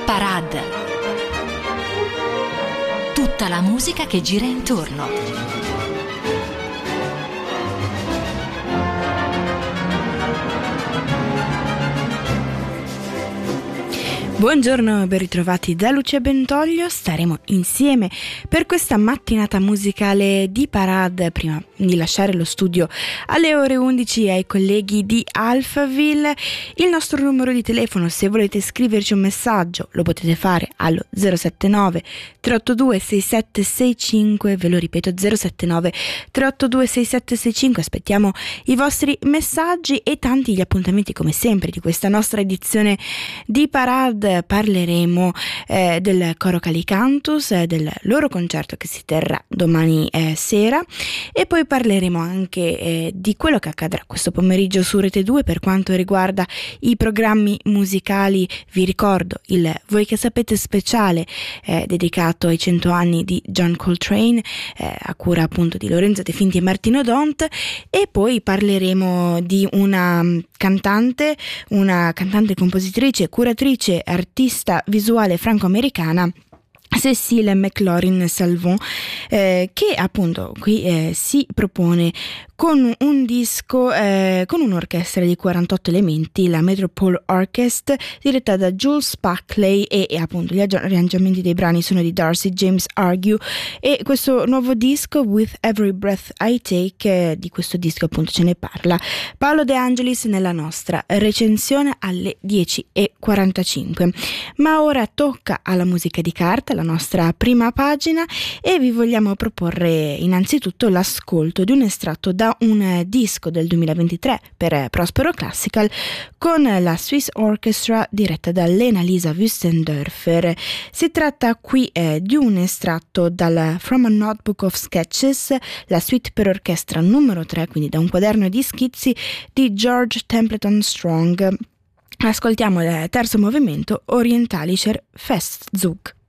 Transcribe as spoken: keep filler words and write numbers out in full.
Parade. Tutta la musica che gira intorno. Buongiorno, ben ritrovati da Lucia Bentoglio. Staremo insieme per questa mattinata musicale di Parade. Prima di lasciare lo studio alle ore undici ai colleghi di Alphaville, il nostro numero di telefono, se volete scriverci un messaggio, lo potete fare allo zero sette nove tre otto due sei sette sei cinque. Ve lo ripeto, zero sette nove tre otto due sei sette sei cinque. Aspettiamo i vostri messaggi e tanti gli appuntamenti come sempre di questa nostra edizione di Parade. Parleremo eh, del Coro Calicantus, eh, del loro concerto che si terrà domani eh, sera, e poi parleremo anche eh, di quello che accadrà questo pomeriggio su Rete due per quanto riguarda i programmi musicali. Vi ricordo il Voi che sapete speciale eh, dedicato ai cento anni di John Coltrane, eh, a cura appunto di Lorenzo De Finti e Martino Dont, e poi parleremo di una cantante, una cantante, compositrice, curatrice, artista visuale franco-americana, Cécile McLaurin-Salvon, eh, che appunto qui eh, si propone con un disco, eh, con un'orchestra di quarantotto elementi, la Metropole Orchestra, diretta da Jules Buckley, e, e appunto gli arrangiamenti dei brani sono di Darcy James Argue. E questo nuovo disco, With Every Breath I Take, eh, di questo disco appunto ce ne parla Paolo De Angelis nella nostra recensione alle dieci e quarantacinque. Ma ora tocca alla musica di carta, la nostra prima pagina, e vi vogliamo proporre innanzitutto l'ascolto di un estratto da un disco del duemilaventitré per Prospero Classical con la Swiss Orchestra diretta da Lena Lisa Wüstendörfer. Si tratta qui eh, di un estratto dal From a Notebook of Sketches, la suite per orchestra numero tre, quindi da un quaderno di schizzi di George Templeton Strong. Ascoltiamo il terzo movimento, Orientalischer Festzug.